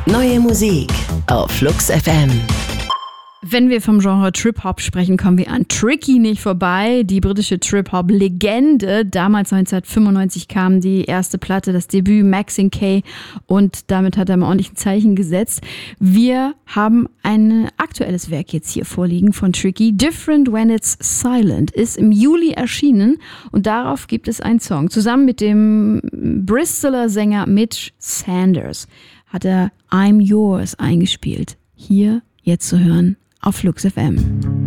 Neue Musik auf Flux FM. Wenn wir vom Genre Trip-Hop sprechen, kommen wir an Tricky nicht vorbei. Die britische Trip-Hop-Legende. Damals 1995 kam die erste Platte, das Debüt Maxine K. Und damit hat er mal ordentlich ein Zeichen gesetzt. Wir haben ein aktuelles Werk jetzt hier vorliegen von Tricky. Different When It's Silent ist im Juli erschienen. Und darauf gibt es einen Song. Zusammen mit dem Bristoler Sänger Mitch Sanders hat er I'm Yours eingespielt. Hier jetzt zu hören auf Flux FM.